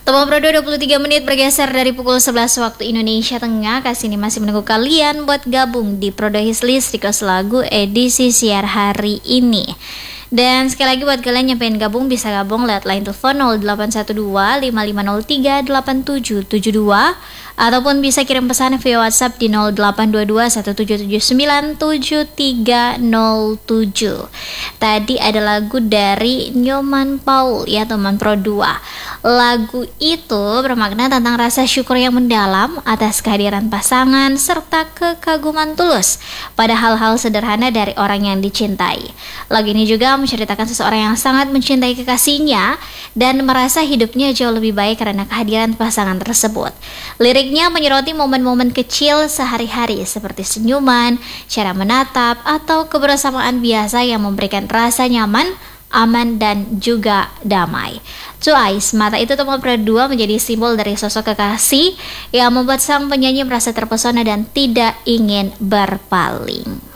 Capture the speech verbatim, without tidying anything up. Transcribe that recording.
Teman Pro dua puluh tiga menit bergeser dari pukul sebelas waktu Indonesia Tengah. Kasih ini masih menunggu kalian buat gabung di Pro dua Hislist Request Lagu edisi siar hari ini. Dan sekali lagi buat kalian yang pengen gabung bisa gabung lewat line telepon nol delapan satu dua lima lima nol tiga delapan tujuh tujuh dua ataupun bisa kirim pesan via WhatsApp di nol delapan dua dua satu tujuh tujuh sembilan tujuh tiga nol tujuh. Tadi ada lagu dari Nyoman Paul ya teman Pro dua. Lagu itu bermakna tentang rasa syukur yang mendalam atas kehadiran pasangan serta kekaguman tulus pada hal-hal sederhana dari orang yang dicintai. Lagu ini juga menceritakan seseorang yang sangat mencintai kekasihnya dan merasa hidupnya jauh lebih baik karena kehadiran pasangan tersebut. Liriknya menyoroti momen-momen kecil sehari-hari seperti senyuman, cara menatap, atau kebersamaan biasa yang memberikan rasa nyaman, aman, dan juga damai. Twice, Mata Itu teman Pro dua menjadi simbol dari sosok kekasih yang membuat sang penyanyi merasa terpesona dan tidak ingin berpaling.